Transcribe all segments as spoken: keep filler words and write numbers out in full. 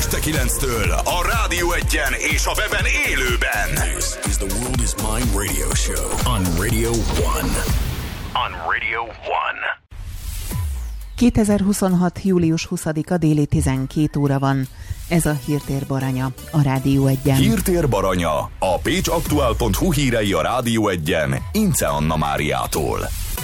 este kilenctől a Rádió Egyen és a weben élőben. This is the World is Mine radio show on Radio One. On Radio One. kétezer-huszonhat. július huszadika déli tizenkét óra van. Ez a Hírtér Baranya, a Rádió Egyen. Hírtér Baranya, a pécsaktuál pont hu hírei a Rádió Egyen, Ince Anna Máriától.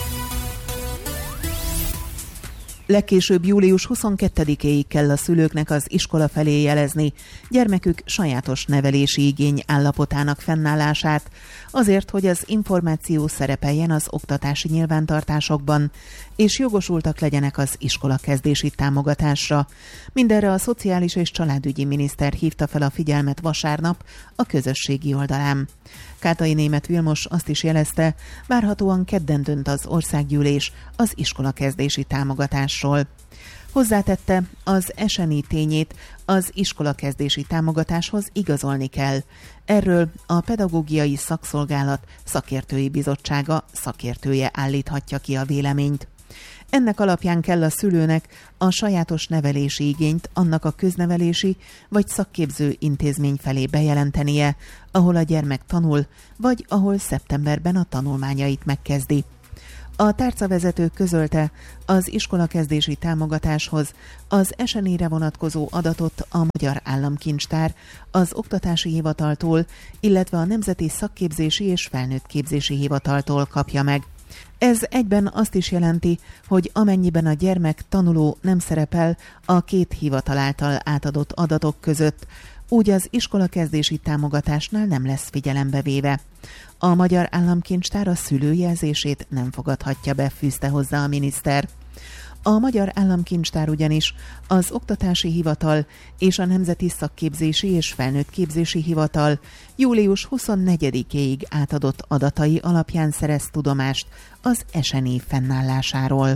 Legkésőbb július huszonkettedikéig kell a szülőknek az iskola felé jelezni gyermekük sajátos nevelési igény állapotának fennállását, azért, hogy az információ szerepeljen az oktatási nyilvántartásokban, és jogosultak legyenek az iskolakezdési támogatásra. Mindenre a Szociális és Családügyi Miniszter hívta fel a figyelmet vasárnap a közösségi oldalán. Kátai Németh Vilmos azt is jelezte, várhatóan kedden dönt az országgyűlés az iskolakezdési támogatásról. Hozzátette, az es en i tényét az iskolakezdési támogatáshoz igazolni kell. Erről a Pedagógiai Szakszolgálat Szakértői Bizottsága szakértője állíthatja ki a véleményt. Ennek alapján kell a szülőnek a sajátos nevelési igényt annak a köznevelési vagy szakképző intézmény felé bejelentenie, ahol a gyermek tanul, vagy ahol szeptemberben a tanulmányait megkezdi. A tárcavezető közölte, az iskolakezdési támogatáshoz az es en i-re vonatkozó adatot a Magyar Államkincstár, az Oktatási Hivataltól, illetve a Nemzeti Szakképzési és Felnőttképzési Hivataltól kapja meg. Ez egyben azt is jelenti, hogy amennyiben a gyermek tanuló nem szerepel a két hivatal által átadott adatok között, úgy az iskolakezdési támogatásnál nem lesz figyelembe véve. A Magyar Államkincstár a szülő jelzését nem fogadhatja be, fűzte hozzá a miniszter. A Magyar Államkincstár ugyanis az Oktatási Hivatal és a Nemzeti Szakképzési és Felnőttképzési Hivatal július huszonnegyedikéig átadott adatai alapján szerez tudomást az es en i fennállásáról.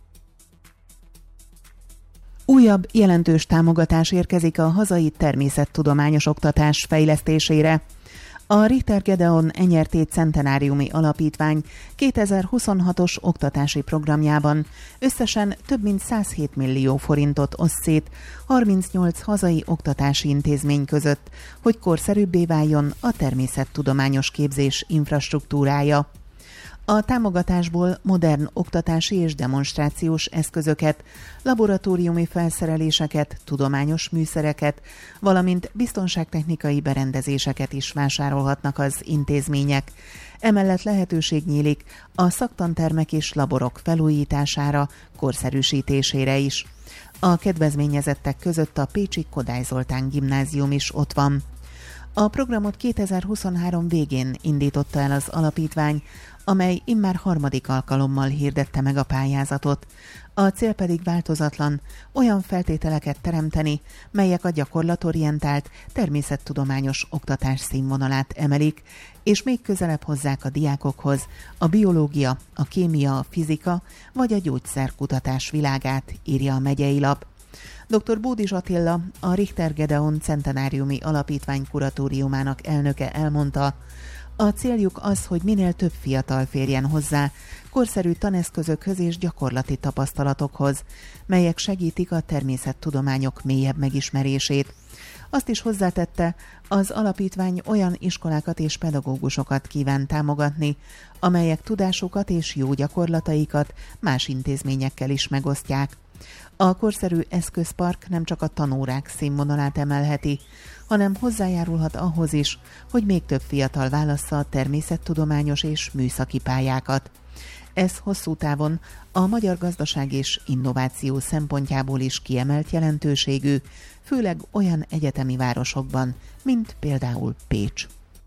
Újabb jelentős támogatás érkezik a hazai természettudományos oktatás fejlesztésére. A Richter Gedeon Enyerté Centenáriumi Alapítvány kétezer-huszonhatos oktatási programjában összesen több mint százhét millió forintot oszt szét harmincnyolc hazai oktatási intézmény között, hogy korszerűbbé váljon a természettudományos képzés infrastruktúrája. A támogatásból modern oktatási és demonstrációs eszközöket, laboratóriumi felszereléseket, tudományos műszereket, valamint biztonságtechnikai berendezéseket is vásárolhatnak az intézmények. Emellett lehetőség nyílik a szaktantermek és laborok felújítására, korszerűsítésére is. A kedvezményezettek között a pécsi Kodály Zoltán gimnázium is ott van. A programot kétezer-huszonhárom végén indította el az alapítvány, amely immár harmadik alkalommal hirdette meg a pályázatot. A cél pedig változatlan, olyan feltételeket teremteni, melyek a gyakorlatorientált, természettudományos oktatás színvonalát emelik, és még közelebb hozzák a diákokhoz a biológia, a kémia, a fizika vagy a gyógyszerkutatás világát, írja a megyei lap. doktor Bódis Attila, a Richter Gedeon Centenáriumi Alapítvány kuratóriumának elnöke elmondta, a céljuk az, hogy minél több fiatal férjen hozzá korszerű taneszközökhöz és gyakorlati tapasztalatokhoz, melyek segítik a természettudományok mélyebb megismerését. Azt is hozzátette, az alapítvány olyan iskolákat és pedagógusokat kíván támogatni, amelyek tudásukat és jó gyakorlataikat más intézményekkel is megosztják. A korszerű eszközpark nem csak a tanórák színvonalát emelheti, hanem hozzájárulhat ahhoz is, hogy még több fiatal válassza a természettudományos és műszaki pályákat. Ez hosszú távon a magyar gazdaság és innováció szempontjából is kiemelt jelentőségű, főleg olyan egyetemi városokban, mint például Pécs.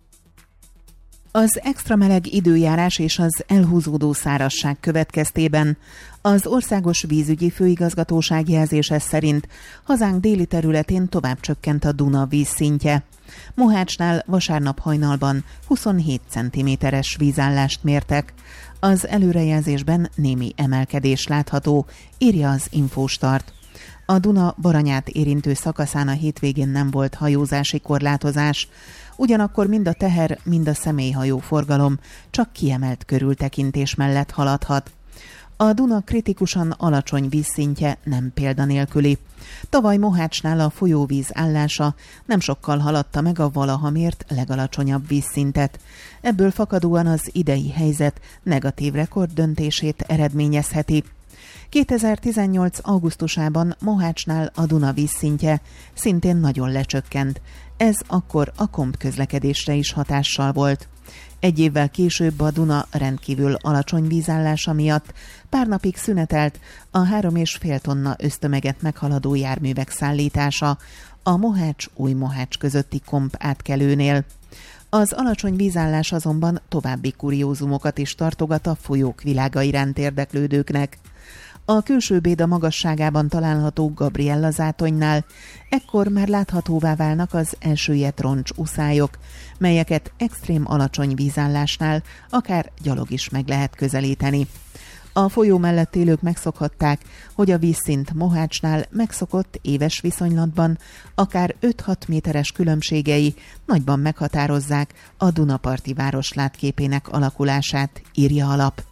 Az extra meleg időjárás és az elhúzódó szárazság következtében az Országos Vízügyi Főigazgatóság jelzése szerint hazánk déli területén tovább csökkent a Duna vízszintje. Mohácsnál vasárnap hajnalban huszonhét centiméteres vízállást mértek. Az előrejelzésben némi emelkedés látható, írja az Infostart. A Duna Baranyát érintő szakaszán a hétvégén nem volt hajózási korlátozás, ugyanakkor mind a teher, mind a személyhajó forgalom csak kiemelt körültekintés mellett haladhat. A Duna kritikusan alacsony vízszintje nem példanélküli. Tavaly Mohácsnál a folyóvíz állása nem sokkal haladta meg a valaha mért legalacsonyabb vízszintet. Ebből fakadóan az idei helyzet negatív rekorddöntését eredményezheti. kétezer-tizennyolc. augusztusában Mohácsnál a Duna vízszintje szintén nagyon lecsökkent. Ez akkor a kompközlekedésre is hatással volt. Egy évvel később a Duna rendkívül alacsony vízállása miatt pár napig szünetelt a három és fél tonna össztömeget meghaladó járművek szállítása a Mohács-Újmohács közötti komp átkelőnél. Az alacsony vízállás azonban további kuriózumokat is tartogat a folyók világa iránt érdeklődőknek. A külső Béda magasságában található Gabriella zátonynál ekkor már láthatóvá válnak az elsüllyedt roncs uszályok, melyeket extrém alacsony vízállásnál akár gyalog is meg lehet közelíteni. A folyó mellett élők megszokhatták, hogy a vízszint Mohácsnál megszokott éves viszonylatban akár öt-hat méteres különbségei nagyban meghatározzák a Dunaparti város látképének alakulását, írja a lap.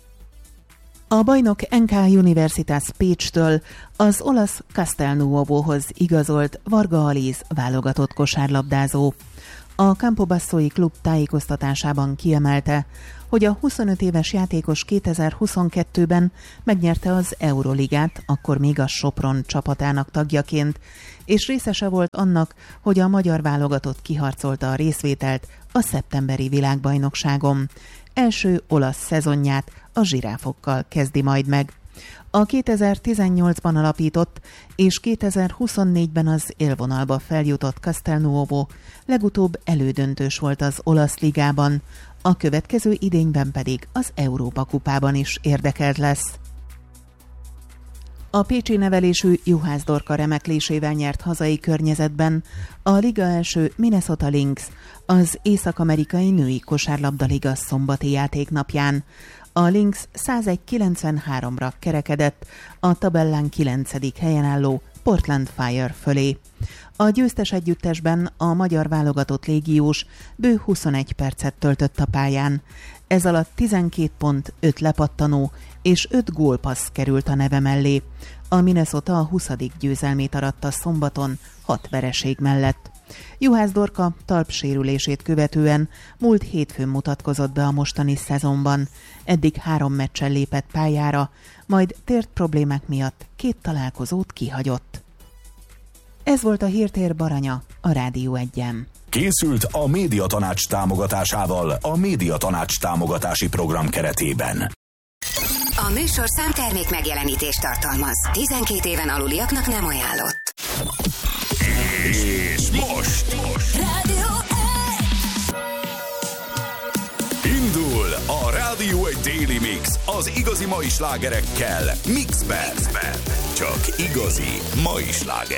A bajnok en ká Universitas Pécstől az olasz Castelnuovohoz igazolt Varga Alíz válogatott kosárlabdázó. A Campobassoi klub tájékoztatásában kiemelte, hogy a huszonöt éves játékos kétezer-huszonkettőben megnyerte az Euroligát, akkor még a Sopron csapatának tagjaként, és részese volt annak, hogy a magyar válogatott kiharcolta a részvételt a szeptemberi világbajnokságon. Első olasz szezonját a zsiráfokkal kezdi majd meg. A kétezer-tizennyolcban alapított és kétezer-huszonnégyben az élvonalba feljutott Castelnuovo legutóbb elődöntős volt az olasz ligában, a következő idényben pedig az Európa-kupában is érdekelt lesz. A pécsi nevelésű Juhász Dorka remeklésével nyert hazai környezetben a liga első Minnesota Lynx az Észak-amerikai női kosárlabdaliga szombati játéknapján. A Lynx százegy kilencvenháromra kerekedett a tabellán kilencedik helyen álló Portland Fire fölé. A győztes együttesben a magyar válogatott légiós bő huszonegy percet töltött a pályán. Ez alatt tizenkét pont, öt lepattanó és öt gólpassz került a neve mellé. A Minnesota a huszadik győzelmét aratta szombaton hat vereség mellett. Juhász Dorka talpsérülését követően múlt hétfőn mutatkozott be a mostani szezonban. Eddig három meccsen lépett pályára, majd tért problémák miatt két találkozót kihagyott. Ez volt a Hírtér Baranya, a Rádió Egyen. Készült a Médiatanács támogatásával a Médiatanács támogatási program keretében. A műsorszám termék megjelenítést tartalmaz. tizenkét éven aluliaknak nem ajánlott. És most, most. Rádió Indul a Rádió egy Daily Mix az igazi mai slágerekkel Mixben. Csak igazi mai slágerek.